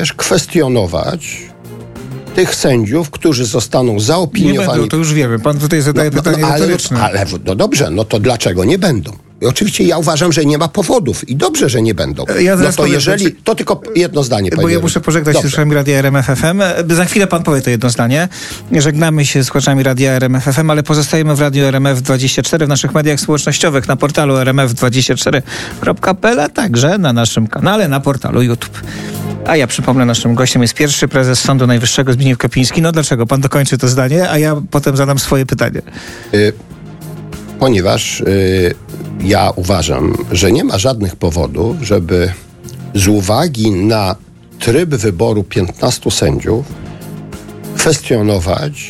również kwestionować tych sędziów, którzy zostaną zaopiniowani. Nie będą, to już wiemy. Pan tutaj zadaje pytanie retoryczne. Ale dobrze, no to dlaczego nie będą? I oczywiście ja uważam, że nie ma powodów i dobrze, że nie będą. To tylko jedno zdanie. Bo ja muszę pożegnać się z słuchaczami Radia RMF FM. Za chwilę pan powie to jedno zdanie. Żegnamy się z słuchaczami Radia RMF FM, ale pozostajemy w Radiu RMF24 w naszych mediach społecznościowych, na portalu rmf24.pl, a także na naszym kanale, na portalu YouTube. A ja przypomnę, naszym gościem jest pierwszy prezes Sądu Najwyższego Zbigniew Kapiński. No dlaczego? Pan dokończy to zdanie, a ja potem zadam swoje pytanie. Ponieważ ja uważam, że nie ma żadnych powodów, żeby z uwagi na tryb wyboru 15 sędziów kwestionować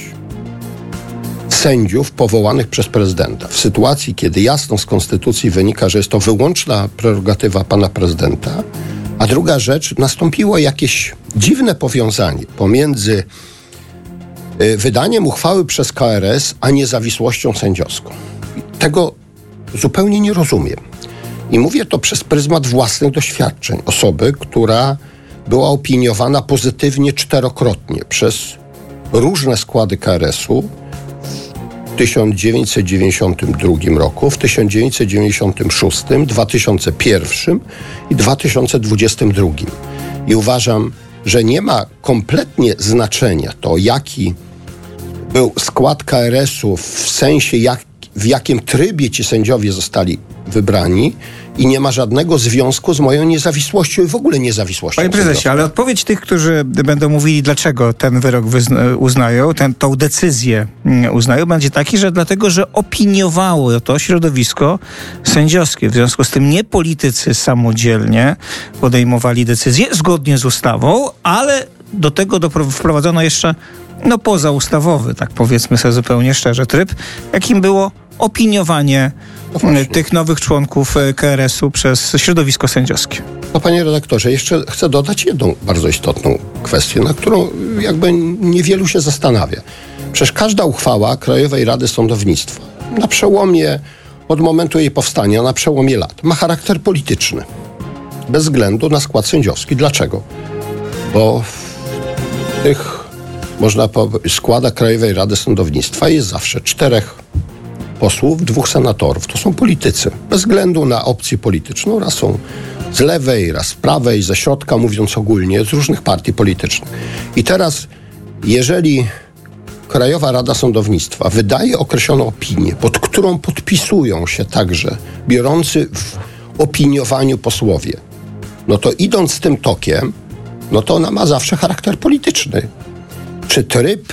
sędziów powołanych przez prezydenta. W sytuacji, kiedy jasno z konstytucji wynika, że jest to wyłączna prerogatywa pana prezydenta, a druga rzecz, nastąpiło jakieś dziwne powiązanie pomiędzy wydaniem uchwały przez KRS, a niezawisłością sędziowską. Tego zupełnie nie rozumiem. I mówię to przez pryzmat własnych doświadczeń. Osoby, która była opiniowana pozytywnie 4-krotnie przez różne składy KRS-u w 1992 roku, w 1996, 2001 i 2022. I uważam, że nie ma kompletnie znaczenia to, jaki był skład KRS-u w sensie, w jakim trybie ci sędziowie zostali wybrani i nie ma żadnego związku z moją niezawisłością i w ogóle niezawisłością. Panie prezesie, ale odpowiedź tych, którzy będą mówili, dlaczego ten wyrok uznają, tą decyzję uznają, będzie taki, że dlatego, że opiniowało to środowisko sędziowskie. W związku z tym nie politycy samodzielnie podejmowali decyzje zgodnie z ustawą, ale do tego wprowadzono jeszcze pozaustawowy, tak powiedzmy sobie zupełnie szczerze, tryb, jakim było opiniowanie tych nowych członków KRS-u przez środowisko sędziowskie. No, panie redaktorze, jeszcze chcę dodać jedną bardzo istotną kwestię, na którą jakby niewielu się zastanawia. Przecież każda uchwała Krajowej Rady Sądownictwa na przełomie, od momentu jej powstania, na przełomie lat, ma charakter polityczny. Bez względu na skład sędziowski. Dlaczego? Bo w tych, można powiedzieć, składach Krajowej Rady Sądownictwa jest zawsze 4 posłów, 2 senatorów. To są politycy. Bez względu na opcję polityczną. Raz są z lewej, raz z prawej, ze środka, mówiąc ogólnie, z różnych partii politycznych. I teraz, jeżeli Krajowa Rada Sądownictwa wydaje określoną opinię, pod którą podpisują się także biorący w opiniowaniu posłowie, no to idąc tym tokiem, no to ona ma zawsze charakter polityczny. Czy tryb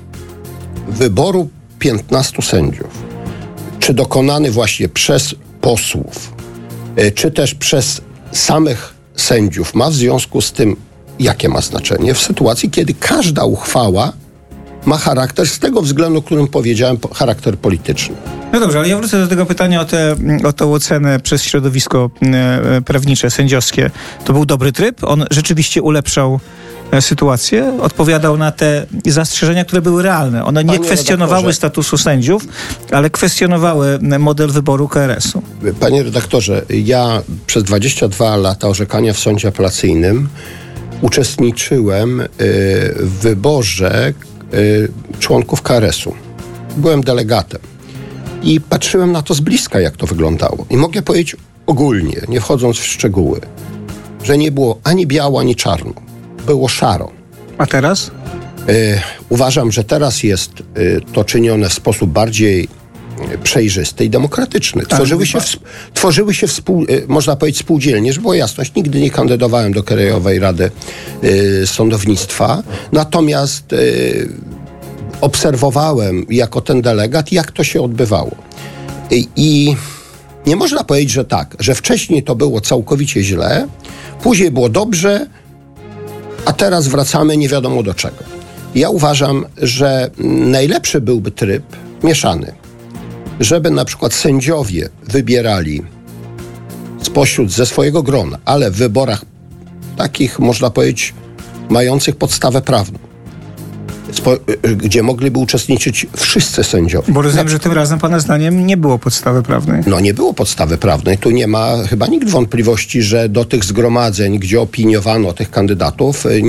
wyboru 15 sędziów, czy dokonany właśnie przez posłów, czy też przez samych sędziów ma w związku z tym, jakie ma znaczenie w sytuacji, kiedy każda uchwała ma charakter, z tego względu, o którym powiedziałem, charakter polityczny. No dobrze, ale ja wrócę do tego pytania o tę ocenę przez środowisko prawnicze, sędziowskie. To był dobry tryb? On rzeczywiście ulepszał sytuację? Odpowiadał na te zastrzeżenia, które były realne. One nie kwestionowały statusu sędziów, ale kwestionowały model wyboru KRS-u. Panie redaktorze, ja przez 22 lata orzekania w sądzie apelacyjnym uczestniczyłem w wyborze członków KRS-u. Byłem delegatem i patrzyłem na to z bliska, jak to wyglądało. I mogę powiedzieć ogólnie, nie wchodząc w szczegóły, że nie było ani biało, ani czarno. Było szaro. A teraz? Uważam, że teraz jest to czynione w sposób bardziej przejrzysty i demokratyczny. Tworzyły się można powiedzieć spółdzielnie, żeby była jasność. Nigdy nie kandydowałem do Krajowej Rady Sądownictwa. Natomiast obserwowałem jako ten delegat, jak to się odbywało. I nie można powiedzieć, że tak, że wcześniej to było całkowicie źle, później było dobrze, a teraz wracamy nie wiadomo do czego. Ja uważam, że najlepszy byłby tryb mieszany. Żeby na przykład sędziowie wybierali ze swojego grona, ale w wyborach takich, można powiedzieć, mających podstawę prawną, gdzie mogliby uczestniczyć wszyscy sędziowie. Bo rozumiem, że tym razem pana zdaniem nie było podstawy prawnej. No nie było podstawy prawnej. Tu nie ma chyba nikt wątpliwości, że do tych zgromadzeń, gdzie opiniowano tych kandydatów,